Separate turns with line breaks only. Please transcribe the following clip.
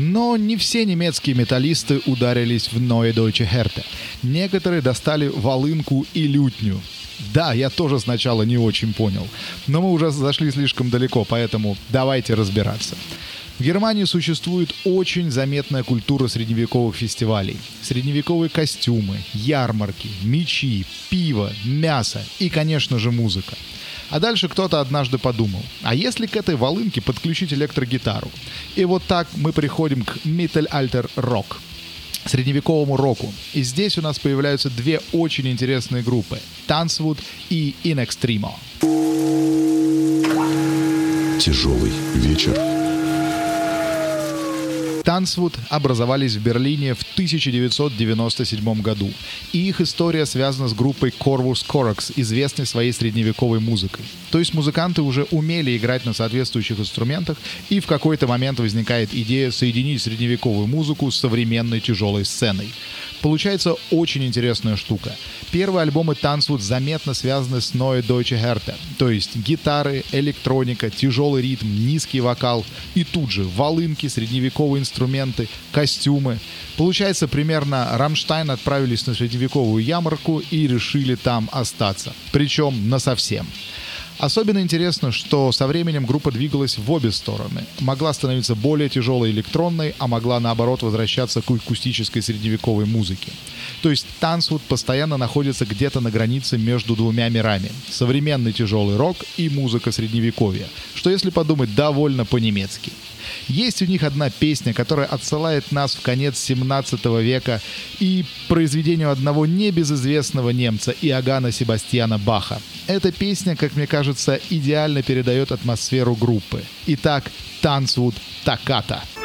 Но не все немецкие металлисты ударились в Neue Deutsche Härte. Некоторые достали волынку и лютню. Да, я тоже сначала не очень понял, но мы уже зашли слишком далеко, поэтому давайте разбираться. В Германии существует очень заметная культура средневековых фестивалей. Средневековые костюмы, ярмарки, мечи, пиво, мясо и, конечно же, музыка. А дальше кто-то однажды подумал, а если к этой волынке подключить электрогитару? И вот так мы приходим к Mittelalter-Rock, средневековому року. И здесь у нас появляются две очень интересные группы — Tanzwut и In Extremo.
Тяжелый вечер.
Tanzwut образовались в Берлине в 1997 году, и их история связана с группой Corvus Corax, известной своей средневековой музыкой. То есть музыканты уже умели играть на соответствующих инструментах, и в какой-то момент возникает идея соединить средневековую музыку с современной тяжелой сценой. Получается очень интересная штука. Первые альбомы Tanzwut заметно связаны с Neue Deutsche Härte, то есть гитары, электроника, тяжелый ритм, низкий вокал и тут же волынки, средневековые инструменты, костюмы. Получается, примерно Рамштайн отправились на средневековую ярмарку и решили там остаться. Причем насовсем. Особенно интересно, что со временем группа двигалась в обе стороны. Могла становиться более тяжелой электронной, а могла, наоборот, возвращаться к акустической средневековой музыке. То есть Tanzwut постоянно находится где-то на границе между двумя мирами. Современный тяжелый рок и музыка средневековья, что, если подумать, довольно по-немецки. Есть у них одна песня, которая отсылает нас в конец 17 века и произведению одного небезызвестного немца Иоганна Себастьяна Баха. Эта песня, как мне кажется, идеально передает атмосферу группы. Итак, Tanzwut Toccata.